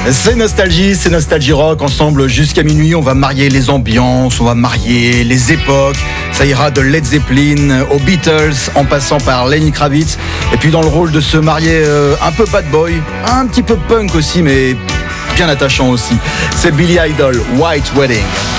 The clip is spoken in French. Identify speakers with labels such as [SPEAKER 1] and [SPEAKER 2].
[SPEAKER 1] C'est Nostalgie Rock. Ensemble jusqu'à minuit, on va marier les ambiances, on va marier les époques. Ça ira de Led Zeppelin aux Beatles, en passant par Lenny Kravitz. Et puis dans le rôle de se marier un peu bad boy, un petit peu punk aussi, mais bien attachant aussi. C'est Billy Idol, White Wedding.